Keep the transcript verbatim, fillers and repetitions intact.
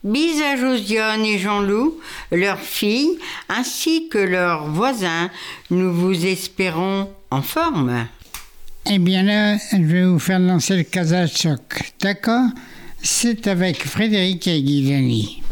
Bis à Josiane et Jean-Loup, leurs filles, ainsi que leurs voisins. Nous vous espérons en forme. Eh bien là, je vais vous faire lancer le Casa Choc, d'accord? C'est avec Frédéric et Guidani.